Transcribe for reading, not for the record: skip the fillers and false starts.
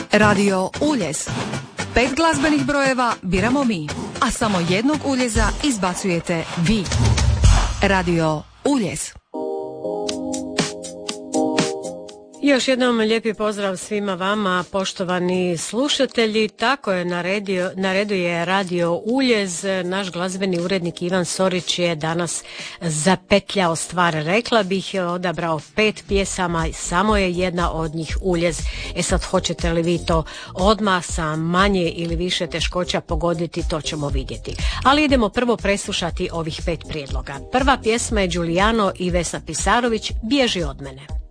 Radio Uljez. 5 glazbenih brojeva biramo mi, a samo jednog uljeza izbacujete vi. Radio Uljez. Još jednom lijepi pozdrav svima vama, poštovani slušatelji. Tako je, na redu je Radio Uljez. Naš glazbeni urednik Ivan Sorić je danas zapetljao stvar. Rekla bih, odabrao 5 pjesama, samo je jedna od njih Uljez. Sad, hoćete li vi to odmah sa manje ili više teškoća pogoditi, to ćemo vidjeti. Ali idemo prvo preslušati ovih 5 prijedloga. Prva pjesma je Giuliano i Vesna Pisarović, Bježi od mene.